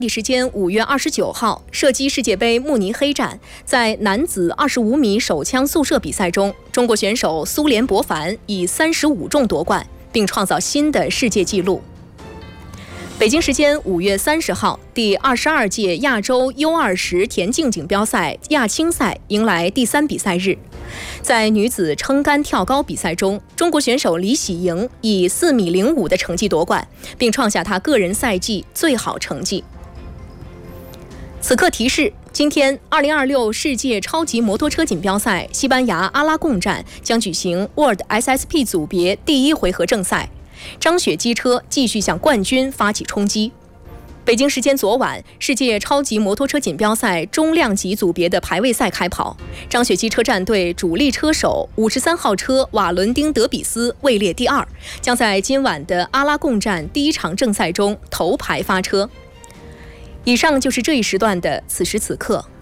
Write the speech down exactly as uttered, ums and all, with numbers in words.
当地时间五月二十九号，射击世界杯慕尼黑站在男子二十五米手枪速射比赛中，中国选手苏联博凡以三十五中夺冠，并创造新的世界纪录。北京时间五月三十号，第二十二届亚洲 U 二十田径锦标赛亚青赛迎来第三比赛日。在女子撑杆跳高比赛中，中国选手李喜莹以四米零五的成绩夺冠，并创下她个人赛季最好成绩。此刻提示：今天二零二六世界超级摩托车锦标赛西班牙阿拉贡站将举行 World S S P 组别第一回合正赛，张雪机车继续向冠军发起冲击。北京时间昨晚，世界超级摩托车锦标赛中量级组别的排位赛开跑，张雪机车战队主力车手五十三号车瓦伦丁·德比斯位列第二，将在今晚的阿拉贡站第一场正赛中头牌发车。以上就是这一时段的此时此刻。